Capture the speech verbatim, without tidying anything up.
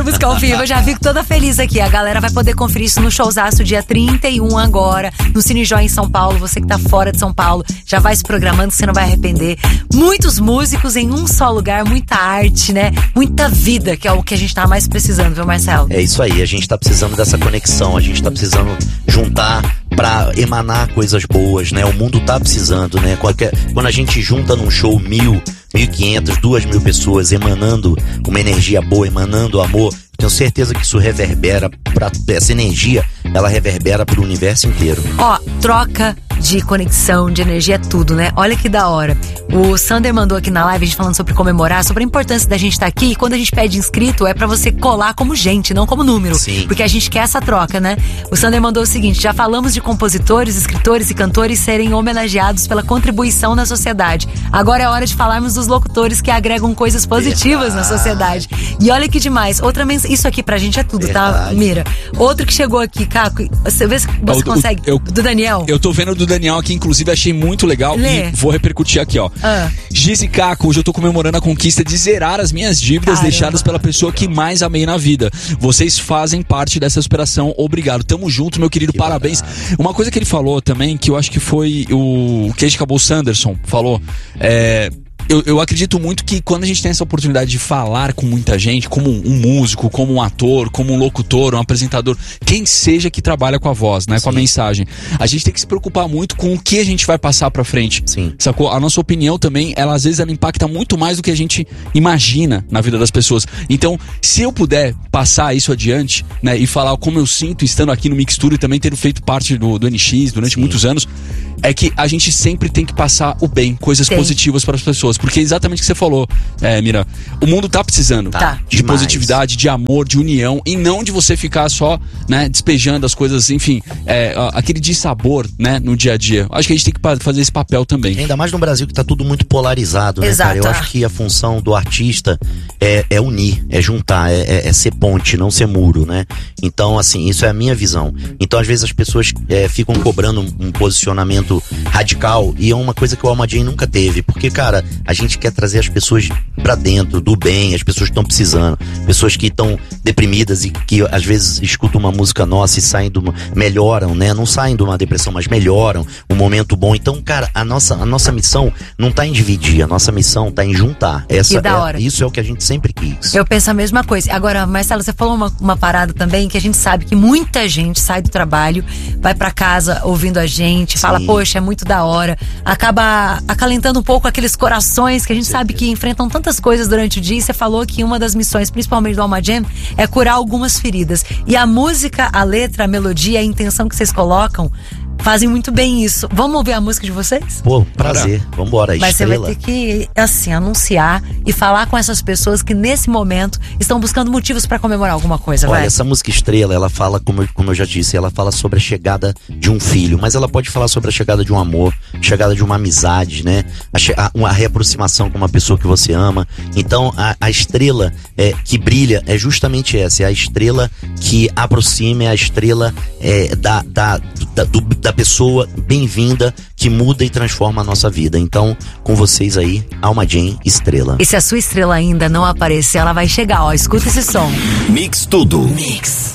música ao vivo, eu já fico toda feliz aqui. A galera vai poder conferir isso no showzaço dia trinta e um agora, no Cine Joy em São Paulo. Você que tá fora de São Paulo, já vai se programando, que você não vai arrepender. Muitos músicos em um só lugar, muita arte, né? Muita vida, que é o que a gente tá mais precisando, viu, Marcelo? É isso aí, a gente tá precisando dessa conexão, a gente tá precisando juntar pra emanar coisas boas, né? O mundo tá precisando, né? Qualquer, quando a gente junta num show mil, mil e quinhentas, duas mil pessoas emanando uma energia boa, emanando amor, tenho certeza que isso reverbera pra, essa energia, ela reverbera pro universo inteiro. Ó, troca de conexão, de energia é tudo, né? Olha que da hora. O Sander mandou aqui na live, a gente falando sobre comemorar, sobre a importância da gente estar aqui. E quando a gente pede inscrito, é pra você colar como gente, não como número. Sim. Porque a gente quer essa troca, né? O Sander mandou o seguinte: já falamos de compositores, escritores e cantores serem homenageados pela contribuição na sociedade. Agora é hora de falarmos dos locutores que agregam coisas positivas Verdade. na sociedade. E olha que demais. Outra mensagem. Isso aqui pra gente é tudo, Verdade. tá, Mira? Outro que chegou aqui, Caco, você vê se você O- consegue. eu- do Daniel. Eu tô vendo do Daniel aqui, inclusive achei muito legal. Lê. E vou repercutir aqui, ó. Ah. Giz e Caco, hoje eu tô comemorando a conquista de zerar as minhas dívidas Caramba. deixadas pela pessoa que mais amei na vida. Vocês fazem parte dessa superação. Obrigado. Tamo junto, meu querido. Que Parabéns. bacana. Uma coisa que ele falou também, que eu acho que foi o Keiji Cabot Sanderson falou, é... Eu, eu acredito muito que quando a gente tem essa oportunidade de falar com muita gente, como um, um músico, como um ator, como um locutor, um apresentador, quem seja que trabalha com a voz, né, com a Sim. mensagem, a gente tem que se preocupar muito com o que a gente vai passar pra frente. Sim. Sacou? A nossa opinião também, ela às vezes ela impacta muito mais do que a gente imagina na vida das pessoas. Então, se eu puder passar isso adiante, né, e falar como eu sinto estando aqui no Mixtura e também tendo feito parte do, do N X durante Sim. muitos anos, é que a gente sempre tem que passar o bem, coisas Tem. positivas para as pessoas. Porque é exatamente o que você falou, é, Mira. O mundo tá precisando Tá. de Demais. positividade, de amor, de união, e não de você ficar só, né, despejando as coisas, enfim, é, a- aquele dissabor, né, no dia a dia. Acho que a gente tem que pa- fazer esse papel também. Ainda mais no Brasil, que tá tudo muito polarizado, né, Exato. cara? Eu acho que a função do artista é, é unir, é juntar, é, é- é ser ponte, não ser muro, né? Então, assim, isso é a minha visão. Então, às vezes, as pessoas é, ficam cobrando um, um posicionamento radical, e é uma coisa que o Alma Jam nunca teve, porque, cara, a gente quer trazer as pessoas pra dentro, do bem, as pessoas que estão precisando, pessoas que estão deprimidas e que, às vezes, escutam uma música nossa e saem do... melhoram, né? Não saem de uma depressão, mas melhoram, um momento bom. Então, cara, a nossa, a nossa missão não tá em dividir, a nossa missão tá em juntar. Essa Que da é- hora. Isso é o que a gente sempre quis. Eu penso a mesma coisa. Agora, Marcelo, você falou uma, uma parada também que a gente sabe que muita gente sai do trabalho, vai pra casa ouvindo a gente, fala, Sim. poxa, é muito da hora. Acaba acalentando um pouco aqueles corações que a gente sabe que enfrentam tantas coisas durante o dia. E você falou que uma das missões, principalmente do Alma Jam, é curar algumas feridas. E a música, a letra, a melodia, a intenção que vocês colocam fazem muito bem isso. Vamos ouvir a música de vocês? Pô, prazer. Vambora, Mas você vai Estrela. ter que, assim, anunciar e falar com essas pessoas que nesse momento estão buscando motivos pra comemorar alguma coisa, Olha, vai. essa música Estrela, ela fala, como eu, como eu já disse, ela fala sobre a chegada de um filho, mas ela pode falar sobre a chegada de um amor, chegada de uma amizade, né? A, che- a- uma reaproximação com uma pessoa que você ama. Então, a, a estrela é, que brilha é justamente essa, é a estrela que aproxima, é a estrela é, da, da, da, do- da pessoa bem-vinda, que muda e transforma a nossa vida. Então, com vocês aí, Alma Jam, Estrela. E se a sua estrela ainda não aparecer, ela vai chegar, ó. Escuta esse som. Mix Tudo. Mix.